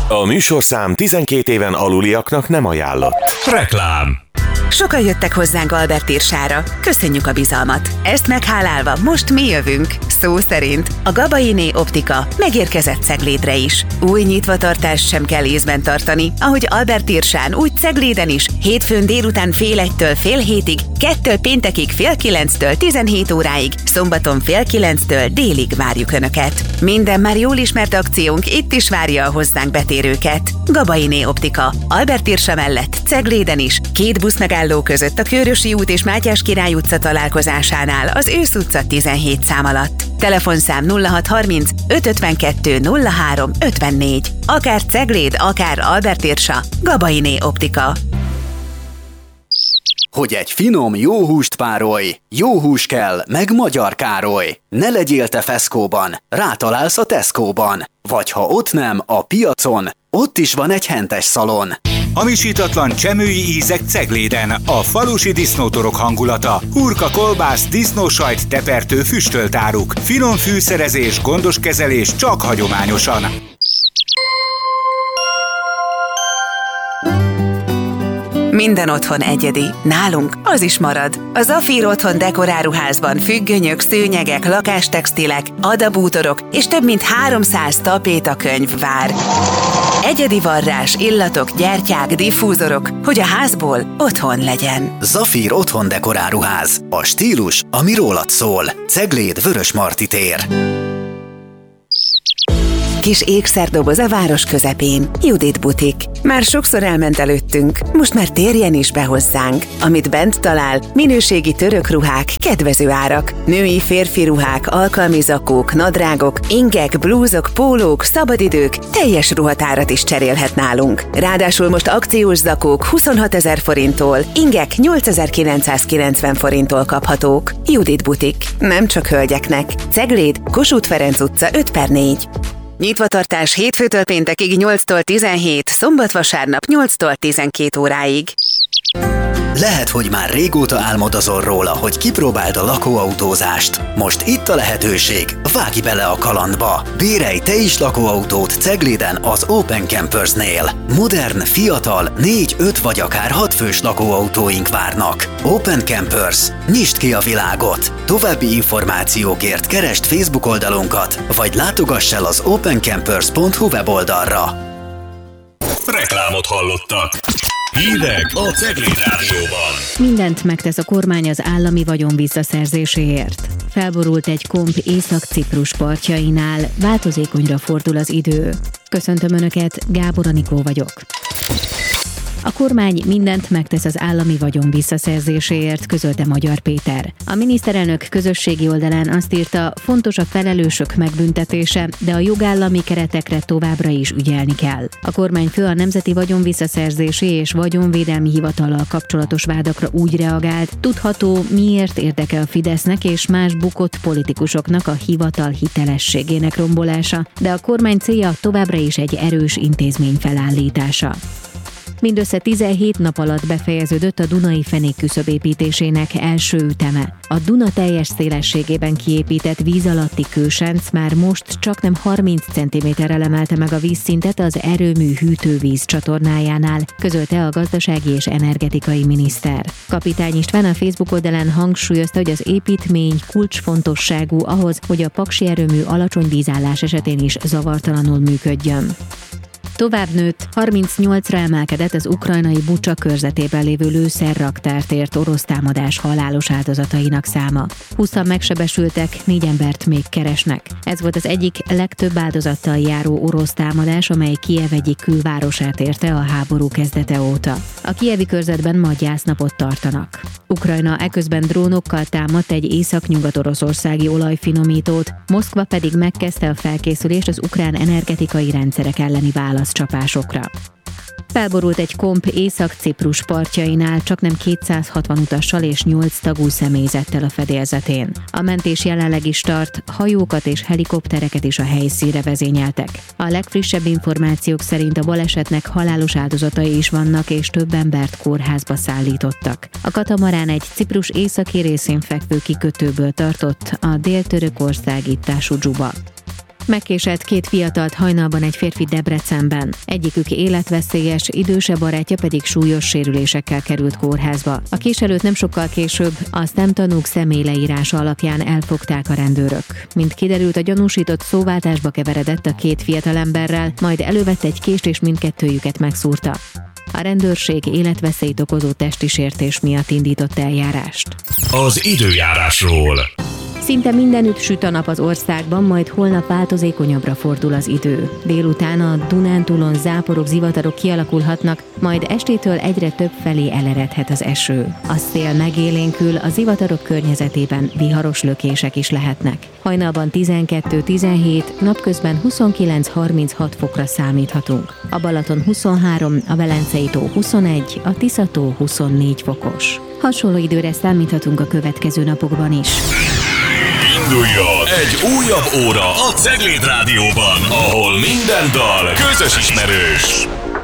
A műsorszám 12 éven aluliaknak nem ajánlott. Reklám. Sokan jöttek hozzánk Albert Irsára. Köszönjük a bizalmat. Ezt meghálálva most mi jövünk. Szó szerint a Gabainé Optika megérkezett Ceglédre is. Új nyitvatartást sem kell észben tartani, ahogy Albert Irsán, úgy Cegléden is, hétfőn délután 6:30-től 7:30-ig, kettől péntekig 8:30-től 17 óráig, szombaton 8:30-től délig várjuk Önöket. Minden már jól ismert akciónk itt is várja a hozzánk betérőket. Gabainé Optika, Albert Irsa mellett Cegléden is, 2 buszmegálló között a Kőrösi út és Mátyás Király utca találkozásánál az Ősz utca 17 szám alatt. Telefonszám 0630 552 03 54. Akár Cegléd, akár Albert Irsa, Gabainé Optika. Hogy egy finom, jó húst párolj, jó hús kell, meg Magyar Károly. Ne legyél te feszkóban, rátalálsz a Tesco-ban. Vagy ha ott nem, a piacon, ott is van egy hentes szalon. Hamisítatlan csemői ízek Cegléden, a falusi disznótorok hangulata, hurka, kolbász, disznósajt, tepertő, füstölt áruk, finom fűszerezés, gondos kezelés csak hagyományosan. Minden otthon egyedi. Nálunk az is marad. A Zafír Otthon dekoráruházban függönyök, szőnyegek, lakástextilek, adabútorok és több mint 300 tapétakönyv vár. Egyedi varrás, illatok, gyertyák, diffúzorok, hogy a házból otthon legyen. Zafír Otthon dekoráruház. A stílus, ami rólad szól. Cegléd, Vörösmarty tér. Kis ékszerdoboz a város közepén. Judit butik. Már sokszor elment előttünk, most már térjen is be hozzánk. Amit bent talál, minőségi török ruhák, kedvező árak. Női, férfi ruhák, alkalmi zakók, nadrágok, ingek, blúzok, pólók, szabadidők, teljes ruhatárat is cserélhet nálunk. Ráadásul most akciós zakók 26 000 forinttól, ingek 8990 forinttól kaphatók. Judit butik. Nem csak hölgyeknek. Cegléd, Kossuth Ferenc utca 5/4. Nyitvatartás hétfőtől péntekig 8-tól 17, szombat-vasárnap 8-tól 12 óráig. Lehet, hogy már régóta álmodozol róla, hogy kipróbáld a lakóautózást. Most itt a lehetőség, vágj bele a kalandba. Bérelj te is lakóautót Cegléden az Open Campersnél. Modern, fiatal, 4, 5 vagy akár 6 fős lakóautóink várnak. Open Campers. Nyisd ki a világot! További információkért keresd Facebook oldalunkat, vagy látogass el az opencampers.hu weboldalra. Reklámot hallottak. Hírek a Cegléd Rádióban. Mindent megtesz a kormány az állami vagyon visszaszerzéséért. Felborult egy komp Észak-Ciprus partjainál, változékonyra fordul az idő. Köszöntöm Önöket, Gábor Anikó vagyok. A kormány mindent megtesz az állami vagyon visszaszerzéséért, közölte Magyar Péter. A miniszterelnök közösségi oldalán azt írta, fontos a felelősök megbüntetése, de a jogállami keretekre továbbra is ügyelni kell. A kormányfő a Nemzeti Vagyonvisszaszerzési és Vagyonvédelmi Hivatallal kapcsolatos vádakra úgy reagált, tudható, miért érdeke a Fidesznek és más bukott politikusoknak a hivatal hitelességének rombolása, de a kormány célja továbbra is egy erős intézmény felállítása. Mindössze 17 nap alatt befejeződött a Dunai Fenék küszöbépítésének első üteme. A Duna teljes szélességében kiépített víz alatti kősánc már most csaknem 30 cm-rel emelte meg a vízszintet az erőmű hűtővíz csatornájánál, közölte a gazdasági és energetikai miniszter. Kapitány István a Facebook oldalán hangsúlyozta, hogy az építmény kulcsfontosságú ahhoz, hogy a paksi erőmű alacsony vízállás esetén is zavartalanul működjön. Tovább nőtt, 38-ra emelkedett az ukrajnai Bucsa körzetében lévő lőszerraktártért ért orosz támadás halálos áldozatainak száma. 20-an megsebesültek, 4 embert még keresnek. Ez volt az egyik legtöbb áldozattal járó orosz támadás, amely Kijev egyik külvárosát érte a háború kezdete óta. A kijevi körzetben ma gyásznapot tartanak. Ukrajna eközben drónokkal támadt egy észak-nyugat-oroszországi olajfinomítót, Moszkva pedig megkezdte a felkészülést az ukrán energetikai rendszerek elleni válaszcsapásokra. Felborult egy komp Észak-Ciprus partjainál csaknem 260 utassal és 8 tagú személyzettel a fedélzetén. A mentés jelenleg is tart, hajókat és helikoptereket is a helyszínre vezényeltek. A legfrissebb információk szerint a balesetnek halálos áldozatai is vannak, és több embert kórházba szállítottak. A katamarán egy Ciprus északi részén fekvő kikötőből tartott a dél-törökországi Tásudzuba. Megkésett 2 fiatalt hajnalban egy férfi Debrecenben. Egyikük életveszélyes, idősebb barátja pedig súlyos sérülésekkel került kórházba. A késelőt nem sokkal később a szemtanúk személyleírása alapján elfogták a rendőrök. Mint kiderült, a gyanúsított szóváltásba keveredett a 2 fiatalemberrel, majd elővette egy kést és mindkettőjüket megszúrta. A rendőrség életveszélyt okozó testi sértés miatt indított eljárást. Az időjárásról. Szinte mindenütt süt a nap az országban, majd holnap változékonyabbra fordul az idő. Délután a Dunántúlon záporok, zivatarok kialakulhatnak, majd estétől egyre több felé eleredhet az eső. A szél megélénkül, a zivatarok környezetében viharos lökések is lehetnek. Hajnalban 12-17, napközben 29-36 fokra számíthatunk. A Balaton 23, a Velencei-tó 21, a Tisza-tó 24 fokos. Hasonló időre számíthatunk a következő napokban is. Induljon egy újabb óra a Cegléd Rádióban, ahol minden dal közös ismerős.